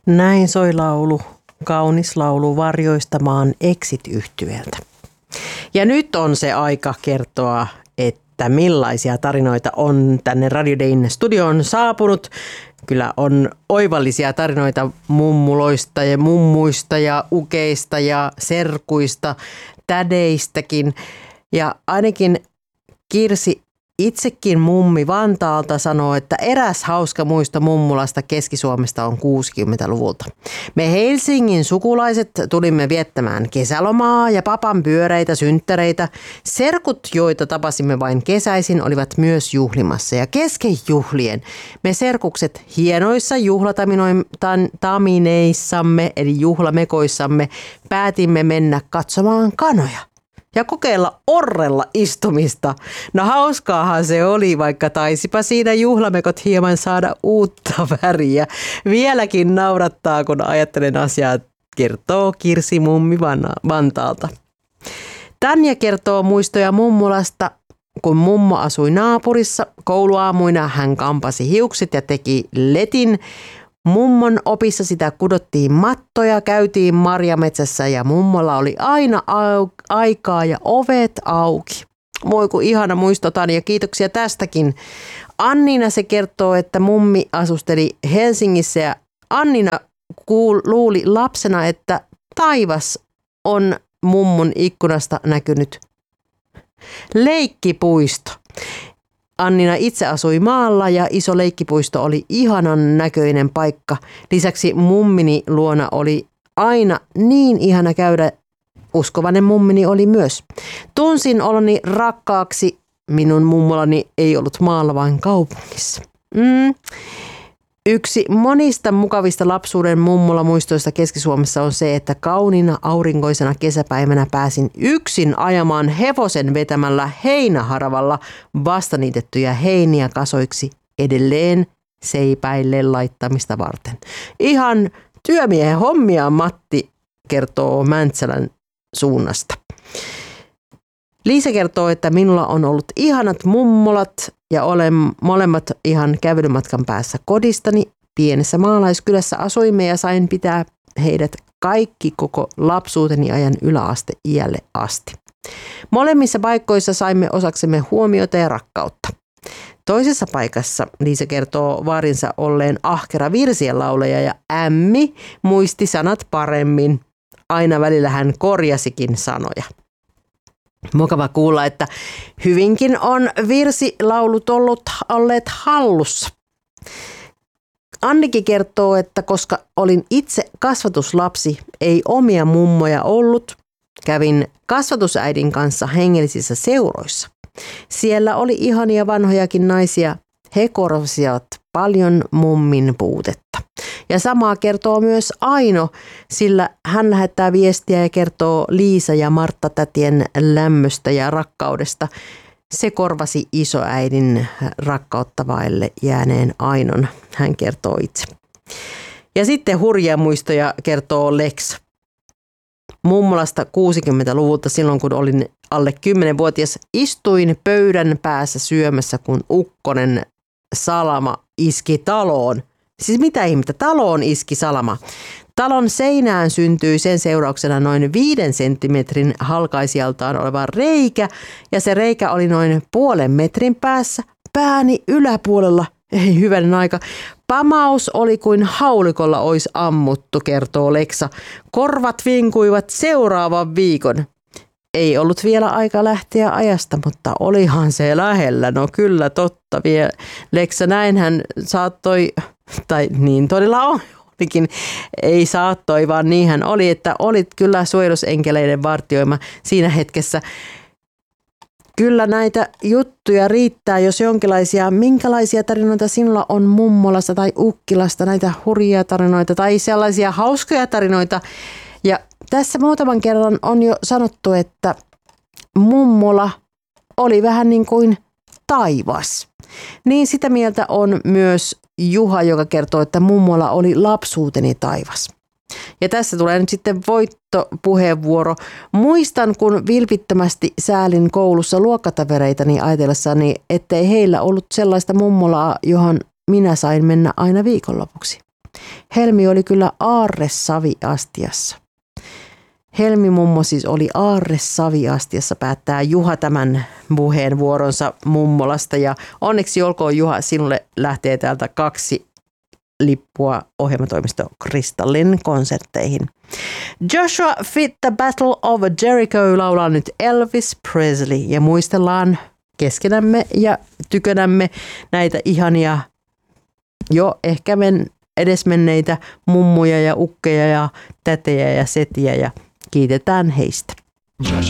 Näin soi laulu, kaunis laulu varjoistamaan Exit-yhtyeeltä. Ja nyt on se aika kertoa, että millaisia tarinoita on tänne Radio Dayn studioon saapunut. Kyllä on oivallisia tarinoita mummuloista ja mummuista ja ukeista ja serkuista, tädeistäkin. Ja ainakin Kirsi, itsekin mummi Vantaalta, sanoo, että eräs hauska muisto mummulasta Keski-Suomesta on 60-luvulta. Me Helsingin sukulaiset tulimme viettämään kesälomaa ja papan pyöreitä synttäreitä. Serkut, joita tapasimme vain kesäisin, olivat myös juhlimassa. Ja kesken juhlien me serkukset hienoissa juhlatamineissamme eli juhlamekoissamme päätimme mennä katsomaan kanoja ja kokeilla orrella istumista. No hauskaahan se oli, vaikka taisipa siinä juhlamekot hieman saada uutta väriä. Vieläkin naurattaa, kun ajattelen asiaa, kertoo Kirsi mummi Vantaalta. Tanja kertoo muistoja mummulasta, kun mummo asui naapurissa. Kouluaamuina hän kampasi hiukset ja teki letin. Mummon opissa sitä kudottiin mattoja, käytiin marjametsässä ja mummolla oli aina aikaa ja ovet auki. Moi kun ihana muisto, Tanja, kiitoksia tästäkin. Annina se kertoo, että mummi asusteli Helsingissä ja Annina luuli lapsena, että taivas on mummun ikkunasta näkynyt leikkipuisto. Annina itse asui maalla ja iso leikkipuisto oli ihanan näköinen paikka. Lisäksi mummini luona oli aina niin ihana käydä. Uskovainen mummini oli myös. Tunsin oloni rakkaaksi. Minun mummolani ei ollut maalla, vaan kaupungissa. Yksi monista mukavista lapsuuden mummolamuistoista Keski-Suomessa on se, että kauniina aurinkoisena kesäpäivänä pääsin yksin ajamaan hevosen vetämällä heinäharavalla vastaniitettyjä heiniä kasoiksi edelleen seipäille laittamista varten. Ihan työmiehen hommia, Matti kertoo Mäntsälän suunnasta. Liisa kertoo, että minulla on ollut ihanat mummolat ja olen molemmat ihan kävelymatkan päässä kodistani. Pienessä maalaiskylässä asuimme ja sain pitää heidät kaikki koko lapsuuteni ajan yläasteiälle asti. Molemmissa paikoissa saimme osaksemme huomiota ja rakkautta. Toisessa paikassa Liisa kertoo vaarinsa olleen ahkera virsien lauleja ja ämmi muisti sanat paremmin. Aina välillä hän korjasikin sanoja. Mukava kuulla, että hyvinkin on virsilaulut olleet hallussa. Annikin kertoo, että koska olin itse kasvatuslapsi, ei omia mummoja ollut, kävin kasvatusäidin kanssa hengellisissä seuroissa. Siellä oli ihania vanhojakin naisia, he korvasivat paljon mummin puutetta. Ja samaa kertoo myös Aino, sillä hän lähettää viestiä ja kertoo Liisa ja Martta tätien lämmöstä ja rakkaudesta. Se korvasi isoäidin rakkautta vaille jääneen Ainon, hän kertoo itse. Ja sitten hurjia muistoja kertoo Lex. Mummolasta 60-luvulta silloin, kun olin alle 10-vuotias, istuin pöydän päässä syömässä, kun ukkonen salama iski taloon. Siis mitä ihmettä, taloon iski salama. Talon seinään syntyi sen seurauksena noin 5 senttimetrin halkaisijaltaan oleva reikä ja se reikä oli noin 0,5 metrin päässä pääni yläpuolella. Ei hyvänen aika. Pamaus oli kuin haulikolla olisi ammuttu, kertoo Leksa. Korvat vinkuivat seuraavan viikon. Ei ollut vielä aika lähteä ajasta, mutta olihan se lähellä. No kyllä totta vielä. Leksa, näinhän saattoi, tai niin todella olikin, ei saattoi, vaan niinhän oli, että olit kyllä suojelusenkeleiden vartioima siinä hetkessä. Kyllä näitä juttuja riittää, jos jonkinlaisia, minkälaisia tarinoita sinulla on mummolasta tai ukkilasta, näitä hurjia tarinoita tai sellaisia hauskoja tarinoita. Ja tässä muutaman kerran on jo sanottu, että mummola oli vähän niin kuin taivas. Niin sitä mieltä on myös Juha, joka kertoo, että mummola oli lapsuuteni taivas. Ja tässä tulee nyt sitten voittopuheenvuoro. Muistan, kun vilpittömästi säälin koulussa luokkatavereitani ajatellessani, ettei heillä ollut sellaista mummolaa, johon minä sain mennä aina viikonlopuksi. Helmi oli kyllä aarre saviastiassa. Helmi-mummo siis oli aarre saviastiassa, päättää Juha tämän puheenvuoronsa mummolasta. Ja onneksi olkoon Juha, sinulle lähtee täältä 2 lippua ohjelmatoimisto Kristallin konsertteihin. Joshua Fit the Battle of Jericho laulaa nyt Elvis Presley ja muistellaan keskenämme ja tykönämme näitä ihania jo ehkä edesmenneitä mummuja ja ukkeja ja tätejä ja setiä ja kiitetään heistä.